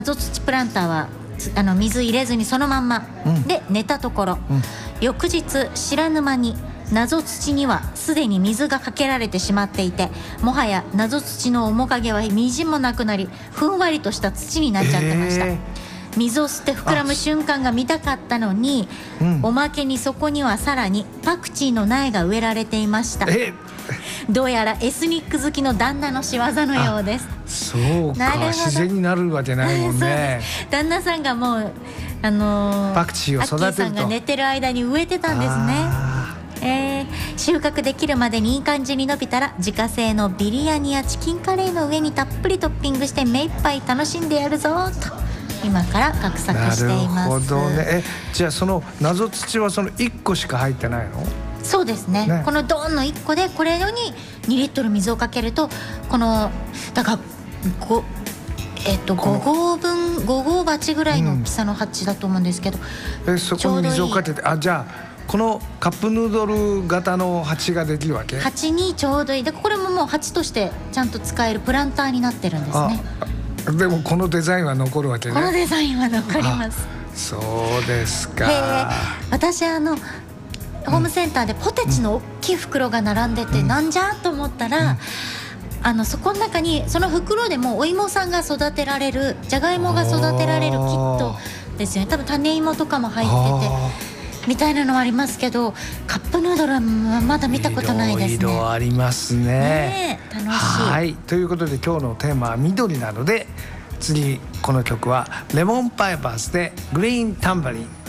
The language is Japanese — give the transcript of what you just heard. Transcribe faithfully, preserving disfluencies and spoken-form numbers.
謎土プランターはあの水入れずにそのまんま、うん、で寝たところ、うん、翌日知らぬ間に謎土にはすでに水がかけられてしまっていて、もはや謎土の面影はみじんもなくなり、ふんわりとした土になっちゃってました、えー、水を吸って膨らむ瞬間が見たかったのに、うん、おまけにそこにはさらにパクチーの苗が植えられていました。えどうやらエスニック好きの旦那の仕業のようです。 そうか、自然になるわけないもんね旦那さんがもう、あのー、 パクチーを育てると、 アッキーさんが寝てる間に植えてたんですね。えー、収穫できるまでにいい感じに伸びたら、自家製のビリヤニやチキンカレーの上にたっぷりトッピングして目いっぱい楽しんでやるぞと今から画策しています。 なるほどね。えじゃあその謎土はそのいっこしか入ってないの？ そうです ね, ねこのドーンのいっこでこれににリットル水をかけると、このだからごえっとご合分ご合鉢ぐらいの大きさの鉢だと思うんですけど、 うん、えそこに水をかけて、あじゃあこのカップヌードル型の鉢ができるわけ？ 鉢にちょうどいい。でこれももう鉢としてちゃんと使えるプランターになってるんですね。 でもこのデザインは残るわけね。 このデザインは残ります。 そうですか。 私あのホームセンターでポテチの大きい袋が並んでて、うん、なんじゃと思ったら、うん、あのそこの中にその袋でもお芋さんが育てられる、じゃがいもが育てられるキットですよね。多分種芋とかも入っててみたいなのはありますけど、カップヌードルはまだ見たことないですね。 いろいろありますね。 ね楽しい。 はいということで今日のテーマは緑なので、次この曲はレモンパイパーズでグリーンタンバリン。